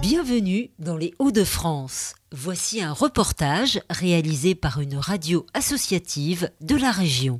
Bienvenue dans les Hauts-de-France. Voici un reportage réalisé par une radio associative de la région.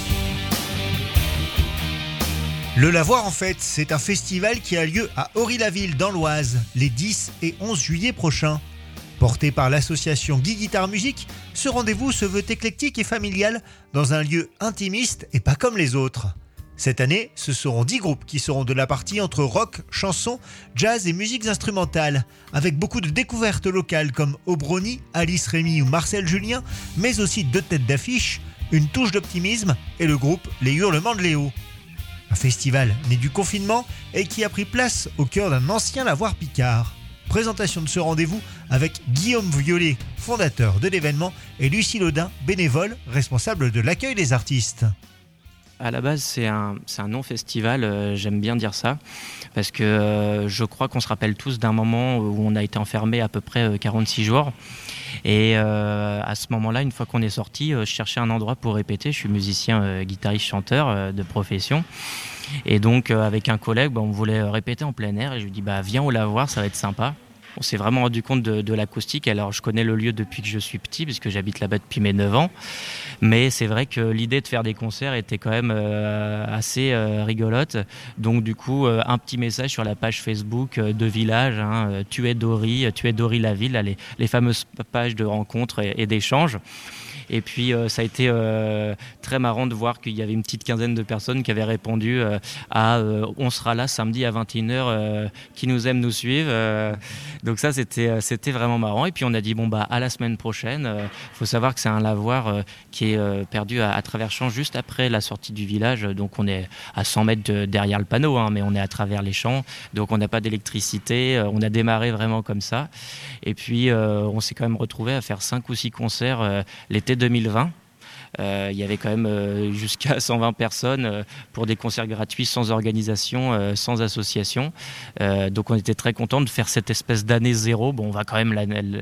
Le Lavoir en fête, c'est un festival qui a lieu à Ory-la-Ville dans l'Oise les 10 et 11 juillet prochains. Porté par l'association Guy Guitare Musique, ce rendez-vous se veut éclectique et familial dans un lieu intimiste et pas comme les autres. Cette année, ce seront 10 groupes qui seront de la partie entre rock, chansons, jazz et musiques instrumentales, avec beaucoup de découvertes locales comme Obroni, Alice Rémy ou Marcel Julien, mais aussi 2 têtes d'affiche, une touche d'optimisme et le groupe Les Hurlements de Léo. Un festival né du confinement et qui a pris place au cœur d'un ancien lavoir picard. Présentation de ce rendez-vous avec Guillaume Violet, fondateur de l'événement, et Lucie Laudin, bénévole, responsable de l'accueil des artistes. À la base, c'est un non-festival, j'aime bien dire ça, parce que je crois qu'on se rappelle tous d'un moment où on a été enfermé à peu près 46 jours. Et à ce moment-là, une fois qu'on est sorti, je cherchais un endroit pour répéter. Je suis musicien, guitariste, chanteur de profession. Et donc, avec un collègue, on voulait répéter en plein air. Et je lui dis, viens au Lavoir, ça va être sympa. On s'est vraiment rendu compte de l'acoustique. Alors, je connais le lieu depuis que je suis petit, puisque j'habite là-bas depuis mes 9 ans. Mais c'est vrai que l'idée de faire des concerts était quand même assez rigolote. Donc, du coup, un petit message sur la page Facebook de Village, Tu es Dory la ville, les fameuses pages de rencontres et d'échanges. Et puis, ça a été très marrant de voir qu'il y avait une petite quinzaine de personnes qui avaient répondu à on sera là samedi à 21h, qui nous aime nous suivent. Donc ça, c'était vraiment marrant. Et puis, on a dit, à la semaine prochaine. Faut savoir que c'est un lavoir qui est perdu à travers champs juste après la sortie du village. Donc, on est à 100 mètres derrière le panneau, mais on est à travers les champs. Donc, on n'a pas d'électricité. On a démarré vraiment comme ça. Et puis, on s'est quand même retrouvé à faire 5 ou 6 concerts l'été 2020. Il y avait quand même jusqu'à 120 personnes pour des concerts gratuits, sans organisation, sans association. Donc on était très contents de faire cette espèce d'année zéro. On va quand même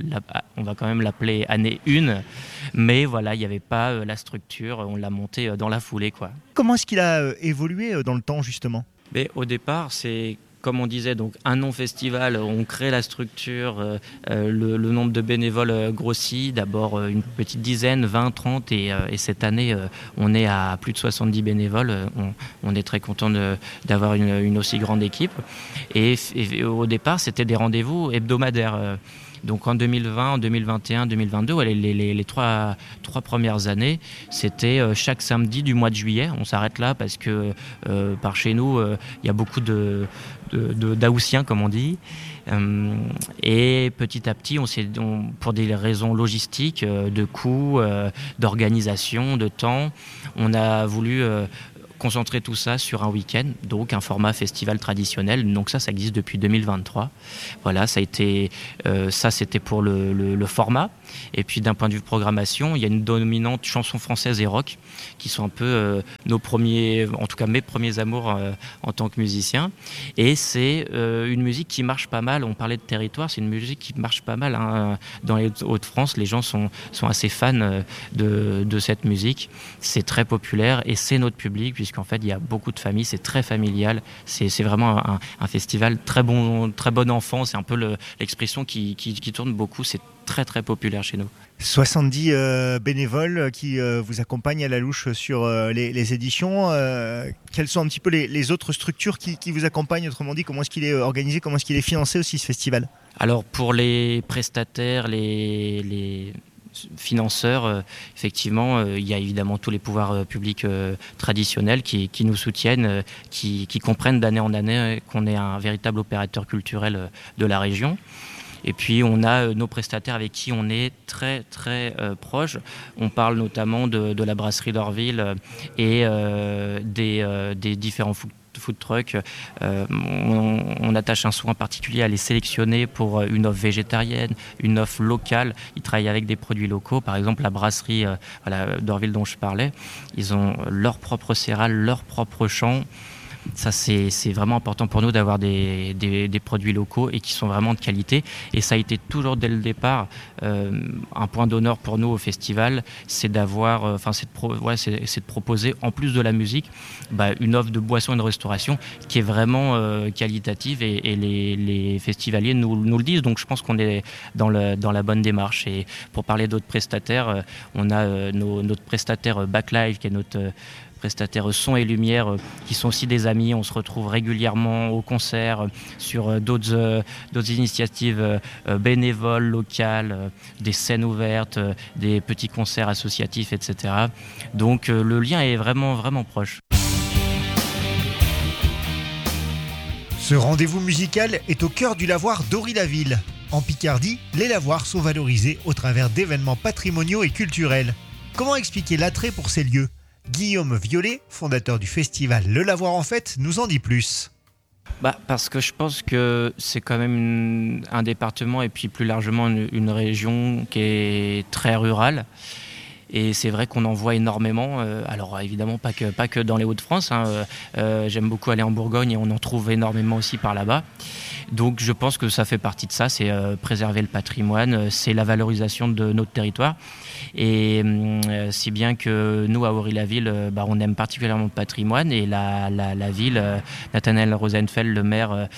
l'appeler année 1, mais voilà, il n'y avait pas la structure, on l'a monté dans la foulée, quoi. Comment est-ce qu'il a évolué dans le temps justement ? Mais au départ, c'est... Comme on disait, donc un non-festival, on crée la structure, le nombre de bénévoles grossit, d'abord une petite dizaine, 20, 30, et cette année, on est à plus de 70 bénévoles. On est très content d'avoir une aussi grande équipe. Et au départ, c'était des rendez-vous hebdomadaires. Donc en 2020, en 2021, 2022, les trois premières années, c'était chaque samedi du mois de juillet. On s'arrête là parce que par chez nous, il y a beaucoup d'Aoussiens, comme on dit. Et petit à petit, pour des raisons logistiques, de coûts, d'organisation, de temps, on a voulu... concentrer tout ça sur un week-end, donc un format festival traditionnel. Donc ça existe depuis 2023. Voilà, c'était pour le format. Et puis d'un point de vue programmation, il y a une dominante chanson française et rock qui sont un peu nos premiers, en tout cas mes premiers amours en tant que musicien. Et c'est une musique qui marche pas mal. On parlait de territoire, c'est une musique qui marche pas mal dans les Hauts-de-France. Les gens sont assez fans de cette musique. C'est très populaire et c'est notre public, puisqu'en fait il y a beaucoup de familles, c'est très familial. C'est vraiment un festival très bon enfant. C'est un peu l'expression qui tourne beaucoup. C'est très très populaire chez nous. 70 bénévoles qui vous accompagnent à la louche sur les éditions. Quelles sont un petit peu les autres structures qui vous accompagnent ? Autrement dit, comment est-ce qu'il est organisé ? Comment est-ce qu'il est financé aussi, ce festival ? Alors pour les prestataires, les financeurs, effectivement, il y a évidemment tous les pouvoirs publics traditionnels qui nous soutiennent, qui comprennent d'année en année qu'on est un véritable opérateur culturel de la région. Et puis on a nos prestataires avec qui on est très très proches. On parle notamment de la brasserie d'Orville et des différents food truck. On attache un soin particulier à les sélectionner pour une offre végétarienne, une offre locale. Ils travaillent avec des produits locaux. Par exemple, la brasserie d'Orville dont je parlais, ils ont leur propre céréales, leur propre champ. Ça, c'est vraiment important pour nous d'avoir des produits locaux et qui sont vraiment de qualité. Et ça a été toujours dès le départ un point d'honneur pour nous au festival, c'est d'avoir, c'est de proposer en plus de la musique, une offre de boissons et de restauration qui est vraiment qualitative et les festivaliers nous le disent. Donc je pense qu'on est dans la bonne démarche. Et pour parler d'autres prestataires, on a notre prestataire Backlive qui est notre prestataires son et lumière qui sont aussi des amis. On se retrouve régulièrement au concert sur d'autres initiatives bénévoles, locales, des scènes ouvertes, des petits concerts associatifs, etc. Donc le lien est vraiment, vraiment proche. Ce rendez-vous musical est au cœur du lavoir d'Ory-la-Ville. En Picardie, les lavoirs sont valorisés au travers d'événements patrimoniaux et culturels. Comment expliquer l'attrait pour ces lieux ? Guillaume Violet, fondateur du festival Le Lavoir en Fête, nous en dit plus. Parce que je pense que c'est quand même un département et puis plus largement une région qui est très rurale. Et c'est vrai qu'on en voit énormément. Alors évidemment pas que dans les Hauts-de-France. J'aime beaucoup aller en Bourgogne et on en trouve énormément aussi par là-bas. Donc je pense que ça fait partie de ça, c'est préserver le patrimoine, c'est la valorisation de notre territoire. Et si bien que nous, à Ory-la-Ville, on aime particulièrement le patrimoine et la ville, Nathanaël Rosenfeld, le maire,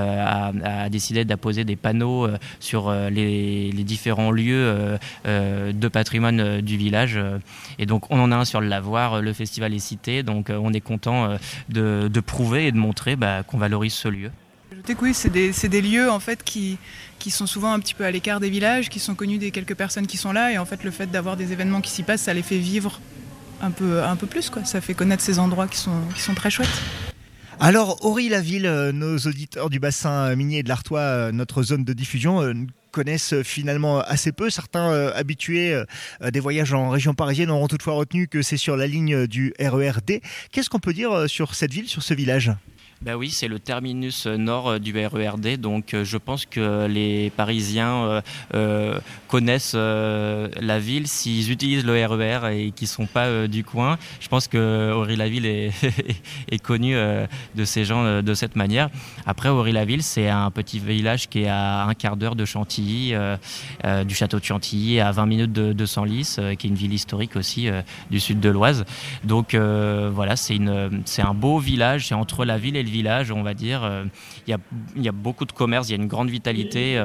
a décidé d'apposer des panneaux sur les différents lieux de patrimoine du village. Et donc on en a un sur le lavoir, le festival est cité, donc on est content de prouver et de montrer qu'on valorise ce lieu. Oui, c'est des lieux en fait qui sont souvent un petit peu à l'écart des villages, qui sont connus des quelques personnes qui sont là, et en fait le fait d'avoir des événements qui s'y passent, ça les fait vivre un peu plus, quoi. Ça fait connaître ces endroits qui sont très chouettes. Alors Ory-la-Ville, nos auditeurs du bassin minier de l'Artois, notre zone de diffusion, connaissent finalement assez peu. Certains habitués des voyages en région parisienne auront toutefois retenu que c'est sur la ligne du RER D. Qu'est-ce qu'on peut dire sur cette ville, sur ce village ? Oui, c'est le terminus nord du RER D, donc je pense que les Parisiens connaissent la ville s'ils utilisent le RER et qu'ils ne sont pas du coin. Je pense que Ory-la-Ville est connue de ces gens de cette manière. Après, Ory-la-Ville, c'est un petit village qui est à un quart d'heure de Chantilly, du château de Chantilly, à 20 minutes de Senlis, qui est une ville historique aussi du sud de l'Oise. Donc voilà, c'est un beau village, c'est entre la ville et le village, on va dire. Il y a beaucoup de commerce, il y a une grande vitalité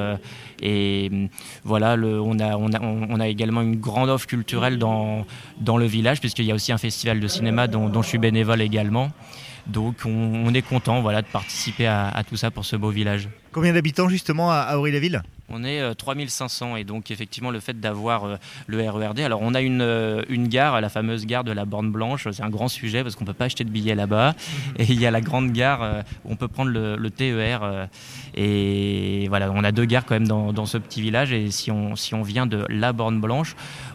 et voilà, on a également une grande offre culturelle dans le village, puisqu'il y a aussi un festival de cinéma dont je suis bénévole également. Donc on est content, voilà, de participer à tout ça pour ce beau village. Combien d'habitants justement à Ory-la-Ville ? On est 3500 et donc effectivement le fait d'avoir le RER D. Alors on a une gare, la fameuse gare de la Borne Blanche, c'est un grand sujet parce qu'on ne peut pas acheter de billets là-bas. Et il y a la grande gare où on peut prendre le TER. Et voilà, on a deux gares quand même dans ce petit village. Et si on vient de la Borne Blanche,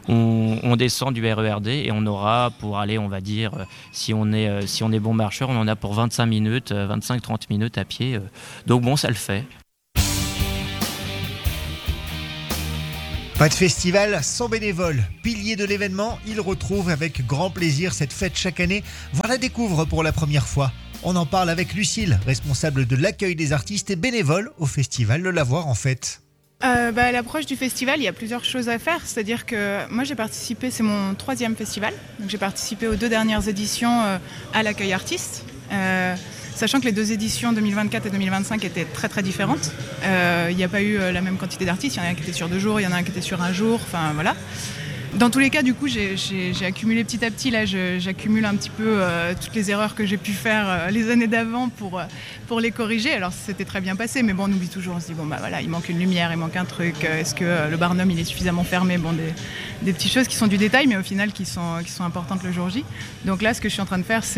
on descend du RER D et on aura pour aller, on va dire, si on est bon marcheur, on en a pour 25 minutes, 25-30 minutes à pied. Donc bon, ça le fait. Pas de festival sans bénévoles. Pilier de l'événement, il retrouve avec grand plaisir cette fête chaque année, voire la découvre pour la première fois. On en parle avec Lucille, responsable de l'accueil des artistes et bénévole au festival Le Lavoir en Fête. À l'approche du festival, il y a plusieurs choses à faire. C'est-à-dire que moi j'ai participé, c'est mon 3e festival. Donc j'ai participé aux 2 dernières éditions à l'accueil artiste. Sachant que les 2 éditions 2024 et 2025 étaient très très différentes. Il n'y a pas eu la même quantité d'artistes, il y en a un qui était sur 2 jours, il y en a un qui était sur 1 jour, enfin voilà. Dans tous les cas, du coup, j'ai accumulé petit à petit, là, j'accumule un petit peu toutes les erreurs que j'ai pu faire les années d'avant pour les corriger. Alors, c'était très bien passé, mais bon, on oublie toujours, on se dit, voilà, il manque une lumière, il manque un truc, est-ce que le Barnum, il est suffisamment fermé ? Bon, des petites choses qui sont du détail, mais au final, qui sont importantes le jour J. Donc là, ce que je suis en train de faire, c'est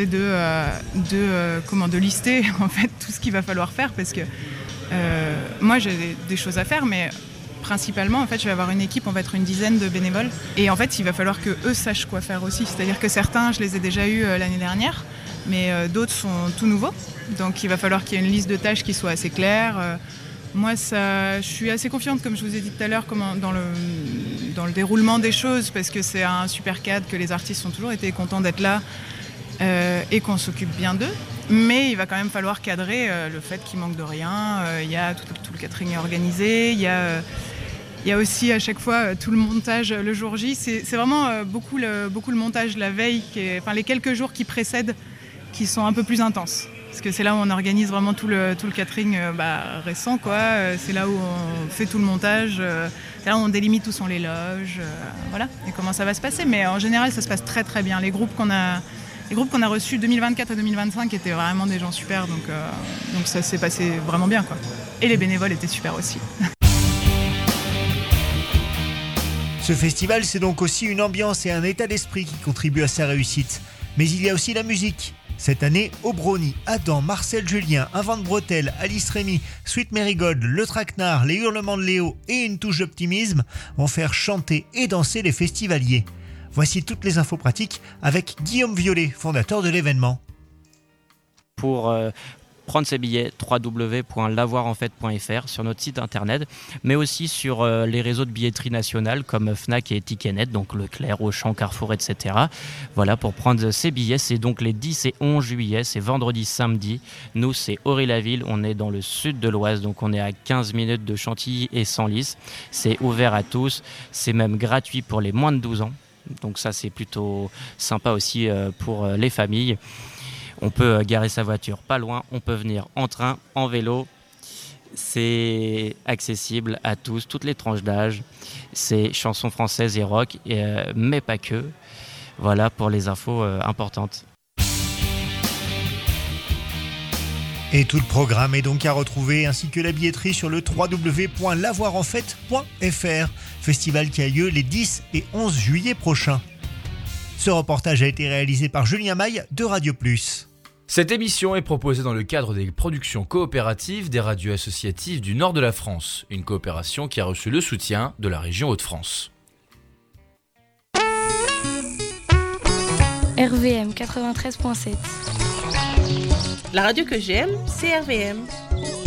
de lister, en fait, tout ce qu'il va falloir faire, parce que moi, j'ai des choses à faire, mais principalement, en fait, je vais avoir une équipe, on va être une dizaine de bénévoles. Et en fait, il va falloir qu'eux sachent quoi faire aussi. C'est-à-dire que certains, je les ai déjà eus l'année dernière, mais d'autres sont tout nouveaux. Donc, il va falloir qu'il y ait une liste de tâches qui soit assez claire. Moi, je suis assez confiante, comme je vous ai dit tout à l'heure, dans le déroulement des choses, parce que c'est un super cadre, que les artistes ont toujours été contents d'être là et qu'on s'occupe bien d'eux. Mais il va quand même falloir cadrer le fait qu'il manque de rien. Il y a tout le catering est organisé. Il y a aussi à chaque fois tout le montage le jour J. C'est vraiment beaucoup le montage la veille, les quelques jours qui précèdent, qui sont un peu plus intenses. Parce que c'est là où on organise vraiment tout le catering récent, quoi. C'est là où on fait tout le montage. C'est là où on délimite où sont les loges, voilà, et comment ça va se passer. Mais en général, ça se passe très très bien. Les groupes qu'on a reçus 2024 et 2025 étaient vraiment des gens super, donc ça s'est passé vraiment bien, quoi. Et les bénévoles étaient super aussi. Ce festival, c'est donc aussi une ambiance et un état d'esprit qui contribuent à sa réussite. Mais il y a aussi la musique. Cette année, Obroni, Adam, Marcel Julien, Un vent de bretelles, Alice Rémy, Sweet Marigold, Le Traquenard, Les Hurlements de Léo et Une touche d'optimisme vont faire chanter et danser les festivaliers. Voici toutes les infos pratiques avec Guillaume Violet, fondateur de l'événement. Pour prendre ses billets, www.lavoirenfait.fr sur notre site internet, mais aussi sur les réseaux de billetterie nationale comme Fnac et Ticketnet, donc Leclerc, Auchan, Carrefour, etc. Voilà, pour prendre ses billets, c'est donc les 10 et 11 juillet, c'est vendredi, samedi. Nous, c'est Ory-la-Ville, on est dans le sud de l'Oise, donc on est à 15 minutes de Chantilly et Senlis. C'est ouvert à tous, c'est même gratuit pour les moins de 12 ans. Donc ça, c'est plutôt sympa aussi pour les familles. On peut garer sa voiture pas loin, on peut venir en train, en vélo. C'est accessible à tous, toutes les tranches d'âge. C'est chansons françaises et rock, mais pas que. Voilà pour les infos importantes. Et tout le programme est donc à retrouver, ainsi que la billetterie sur le www.lavoirenfait.fr, festival qui a lieu les 10 et 11 juillet prochains. Ce reportage a été réalisé par Julien Maille de Radio Plus. Cette émission est proposée dans le cadre des productions coopératives des radios associatives du nord de la France, une coopération qui a reçu le soutien de la région Hauts-de-France. RVM 93.7. La radio que j'aime, c'est RVM.